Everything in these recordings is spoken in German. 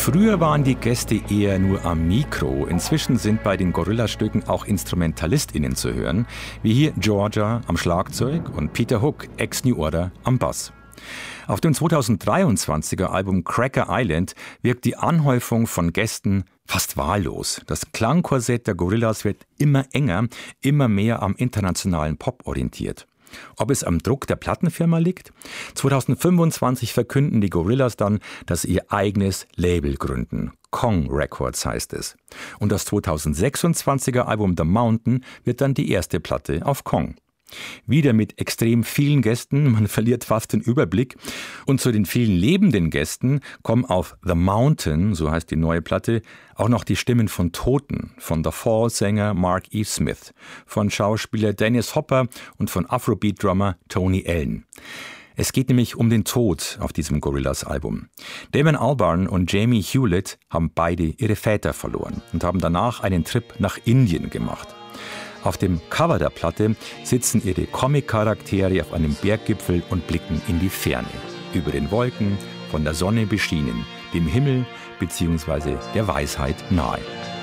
Früher waren die Gäste eher nur am Mikro. Inzwischen sind bei den Gorillaz-Stücken auch InstrumentalistInnen zu hören, wie hier Georgia am Schlagzeug und Peter Hook, ex-New Order, am Bass. Auf dem 2023er Album Cracker Island wirkt die Anhäufung von Gästen fast wahllos. Das Klangkorsett der Gorillaz wird immer enger, immer mehr am internationalen Pop orientiert. Ob es am Druck der Plattenfirma liegt? 2025 verkünden die Gorillaz dann, dass sie ihr eigenes Label gründen. Kong Records heißt es. Und das 2026er Album The Mountain wird dann die erste Platte auf Kong. Wieder mit extrem vielen Gästen, man verliert fast den Überblick. Und zu den vielen lebenden Gästen kommen auf The Mountain, so heißt die neue Platte, auch noch die Stimmen von Toten, von The Fall-Sänger Mark E. Smith, von Schauspieler Dennis Hopper und von Afrobeat-Drummer Tony Allen. Es geht nämlich um den Tod auf diesem Gorillaz-Album. Damon Albarn und Jamie Hewlett haben beide ihre Väter verloren und haben danach einen Trip nach Indien gemacht. Auf dem Cover der Platte sitzen ihre Comic-Charaktere auf einem Berggipfel und blicken in die Ferne. Über den Wolken, von der Sonne beschienen, dem Himmel bzw. der Weisheit nahe.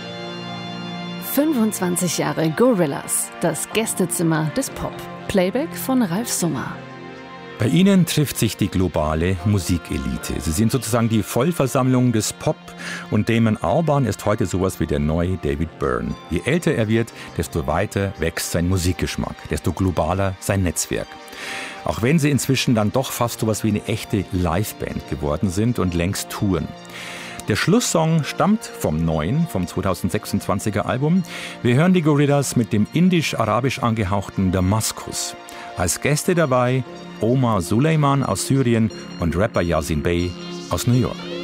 25 Jahre Gorillaz, das Gästezimmer des Pop. Playback von Ralf Summer. Bei ihnen trifft sich die globale Musikelite. Sie sind sozusagen die Vollversammlung des Pop und Damon Albarn ist heute sowas wie der neue David Byrne. Je älter er wird, desto weiter wächst sein Musikgeschmack, desto globaler sein Netzwerk. Auch wenn sie inzwischen dann doch fast sowas wie eine echte Liveband geworden sind und längst touren. Der Schlusssong stammt vom 2026er Album. Wir hören die Gorillaz mit dem indisch-arabisch angehauchten Damaskus. Als Gäste dabei Omar Suleiman aus Syrien und Rapper Yasin Bey aus New York.